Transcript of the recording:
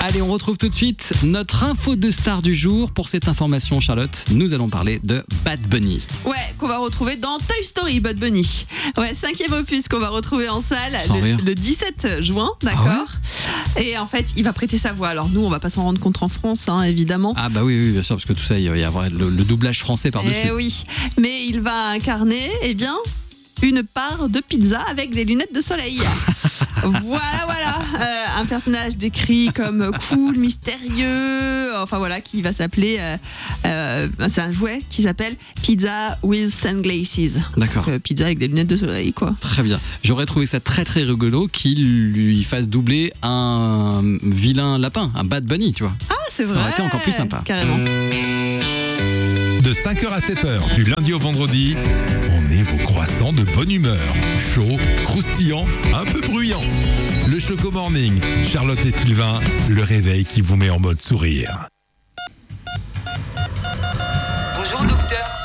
Allez, on retrouve tout de suite notre info de star du jour. Pour cette information, Charlotte, nous allons parler de Bad Bunny. Ouais, qu'on va retrouver dans Toy Story, Bad Bunny. Ouais, 5e opus qu'on va retrouver en salle le 17 juin, d'accord. Et en fait, il va prêter sa voix. Alors nous, on va pas s'en rendre compte en France, hein, évidemment. Ah bah oui, bien sûr, parce que tout ça, il va y avoir le doublage français par-dessus. Eh oui, mais il va incarner, une part de pizza avec des lunettes de soleil. Voilà. Un personnage décrit comme cool, mystérieux, qui va s'appeler... c'est un jouet qui s'appelle Pizza with Sunglasses. D'accord. Donc, pizza avec des lunettes de soleil, quoi. Très bien. J'aurais trouvé ça très très rigolo qu'il lui fasse doubler un vilain lapin, un Bad Bunny, tu vois. Ah, c'est vrai. Ça aurait été encore plus sympa. Carrément. De 5h à 7h, du lundi au vendredi, on est vos croissants de bonne humeur. Chaud, croustillant, un peu bruyant. Le Choco Morning, Charlotte et Sylvain, le réveil qui vous met en mode sourire.